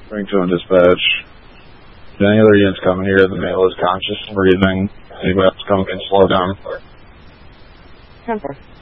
Bring to him dispatch. Do any other units coming here? The male is conscious, breathing. Anybody else coming can slow down. 10-4.